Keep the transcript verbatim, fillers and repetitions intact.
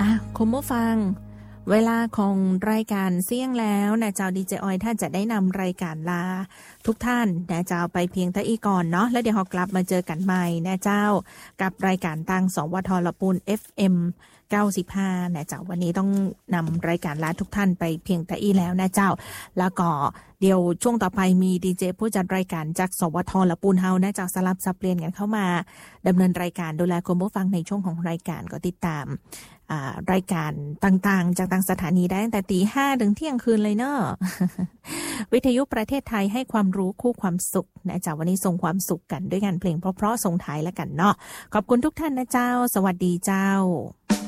อ่ะคุณผู้ฟังเวลาของรายการเสี่ยงแล้วนะเจ้าดีเจออยท่านจะได้นำรายการลาทุกท่านนะเจ้าไปเพียงเท่าอีก่อนเนาะแล้วเดี๋ยวเรากลับมาเจอกันใหม่นะเจ้ากับรายการตังสวทลปูน เอฟ เอ็ม เก้าสิบห้านะเจ้าวันนี้ต้องนำรายการลาทุกท่านไปเพียงแต่อีแล้วนะเจ้าแล้วก็เดี๋ยวช่วงต่อไปมีดีเจผู้จัดรายการจากสวทลปูนเฮานะเจ้าสลับสับเปลี่ยนกันเข้ามาดำเนินรายการดูแลคุณผู้ฟังในช่วงของรายการก็ติดตามรายการต่างๆจากต่างสถานีได้ตั้งแต่ตีห้าถึงเที่ยงคืนเลยเนาะ วิทยุประเทศไทยให้ความรู้คู่ความสุขนะเจ้าวันนี้ส่งความสุขกันด้วยกันเพลงเพราะๆส่งท้ายแล้วกันเนาะขอบคุณทุกท่านนะเจ้าสวัสดีเจ้า